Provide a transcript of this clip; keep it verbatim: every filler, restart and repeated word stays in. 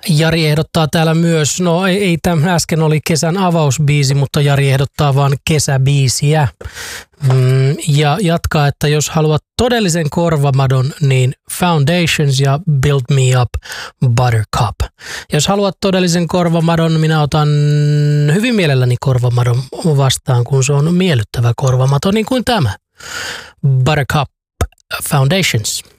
Jari ehdottaa täällä myös, no ei, ei tämä äsken oli kesän avausbiisi, mutta Jari ehdottaa vaan kesäbiisiä. Mm, ja jatkaa, että jos haluat todellisen korvamadon, niin Foundations ja Build Me Up Buttercup. Jos haluat todellisen korvamadon, minä otan hyvin mielelläni korvamadon vastaan, kun se on miellyttävä korvamato, niin kuin tämä. Buttercup Foundations.